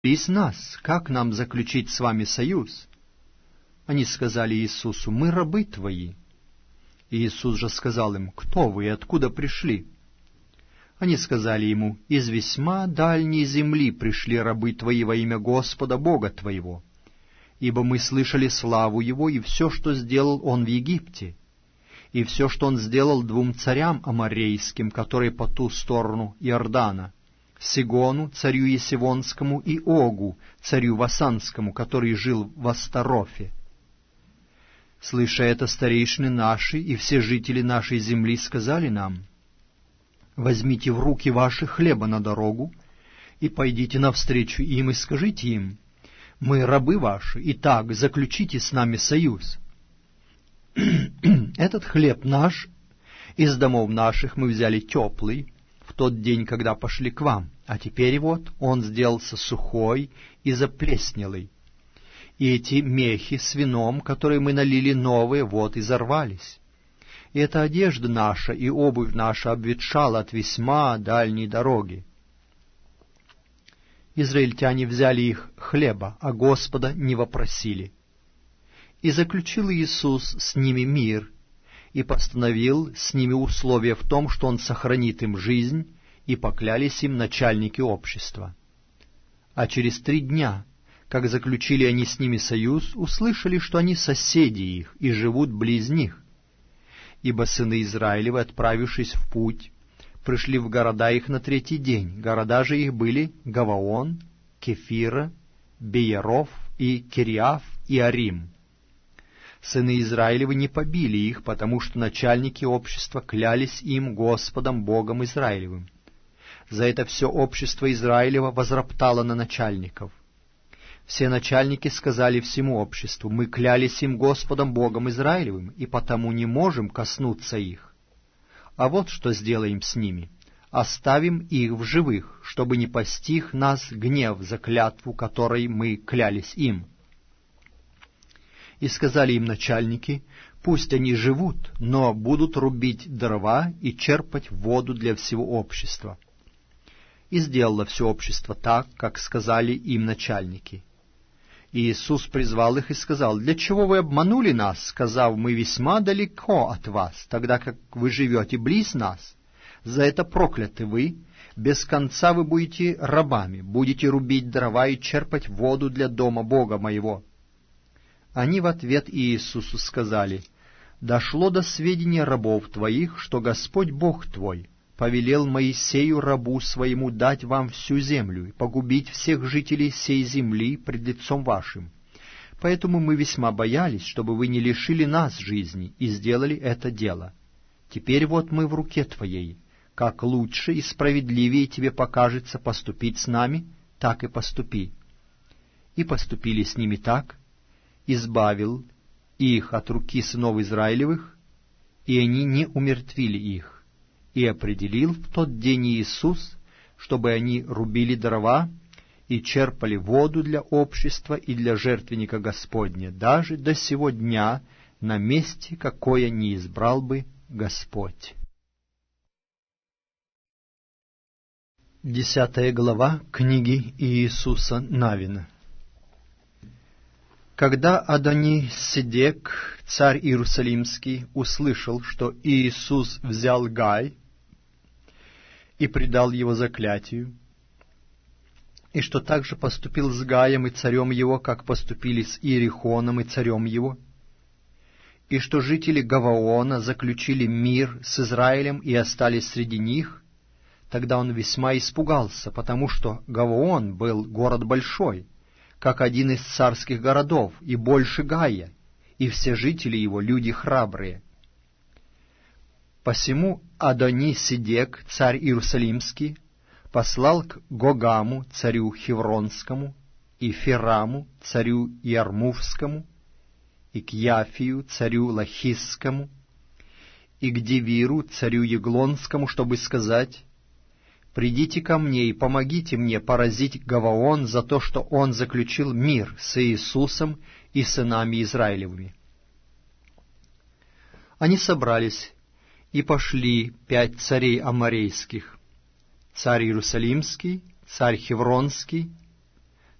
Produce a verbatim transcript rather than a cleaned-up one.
из нас, как нам заключить с вами союз?» Они сказали Иисусу: «Мы рабы твои». И Иисус же сказал им: «Кто вы и откуда пришли?» Они сказали ему: «Из весьма дальней земли пришли рабы твои во имя Господа Бога твоего. Ибо мы слышали славу Его и все, что сделал Он в Египте, и все, что Он сделал двум царям аморейским, которые по ту сторону Иордана, Сигону, царю Есивонскому, и Огу, царю Васанскому, который жил в Астарофе». Слыша это, старейшины наши и все жители нашей земли сказали нам: «Возьмите в руки ваши хлеба на дорогу, и пойдите навстречу им, и скажите им: мы рабы ваши, и так заключите с нами союз. Этот хлеб наш, из домов наших мы взяли теплый в тот день, когда пошли к вам, а теперь вот он сделался сухой и заплеснелый. И эти мехи с вином, которые мы налили новые, вот изорвались. И эта одежда наша и обувь наша обветшала от весьма дальней дороги». Израильтяне взяли их хлеба, а Господа не вопросили. И заключил Иисус с ними мир, и постановил с ними условие в том, что Он сохранит им жизнь, и поклялись им начальники общества. А через три дня, как заключили они с ними союз, услышали, что они соседи их и живут близ них. Ибо сыны Израилевы, отправившись в путь, пришли в города их на третий день. Города же их были Гаваон, Кефира, Бееров и Кириаф и Арим. Сыны Израилевы не побили их, потому что начальники общества клялись им Господом Богом Израилевым. За это все общество Израилева возроптало на начальников. Все начальники сказали всему обществу: «Мы клялись им Господом Богом Израилевым, и потому не можем коснуться их. А вот что сделаем с ними: оставим их в живых, чтобы не постиг нас гнев за клятву, которой мы клялись им». И сказали им начальники: «Пусть они живут, но будут рубить дрова и черпать воду для всего общества». И сделало все общество так, как сказали им начальники. И Иисус призвал их и сказал: «Для чего вы обманули нас, сказав: мы весьма далеко от вас, тогда как вы живете близ нас? За это прокляты вы, без конца вы будете рабами, будете рубить дрова и черпать воду для дома Бога моего». Они в ответ Иисусу сказали: «Дошло до сведения рабов твоих, что Господь Бог твой повелел Моисею рабу своему дать вам всю землю и погубить всех жителей сей земли пред лицом вашим. Поэтому мы весьма боялись, чтобы вы не лишили нас жизни, и сделали это дело. Теперь вот мы в руке твоей. Как лучше и справедливее тебе покажется поступить с нами, так и поступи». И поступили с ними так, избавил их от руки сынов Израилевых, и они не умертвили их. И определил в тот день Иисус, чтобы они рубили дрова и черпали воду для общества и для жертвенника Господня, даже до сего дня, на месте, какое не избрал бы Господь. Десятая глава книги Иисуса Навина. Когда Адони-Седек, царь Иерусалимский, услышал, что Иисус взял Гай и предал его заклятию, и что также поступил с Гаем и царем его, как поступили с Иерихоном и царем его, и что жители Гаваона заключили мир с Израилем и остались среди них, тогда он весьма испугался, потому что Гаваон был город большой, как один из царских городов, и больше Гая, и все жители его люди храбрые. Посему Адони-Седек, царь Иерусалимский, послал к Гогаму, царю Хевронскому, и Фераму, царю Ярмувскому, и к Яфию, царю Лахисскому, и к Девиру, царю Еглонскому, чтобы сказать: «Придите ко мне и помогите мне поразить Гаваон за то, что он заключил мир с Иисусом и сынами Израилевыми». Они собрались, и пошли пять царей аморейских: царь Иерусалимский, царь Хевронский,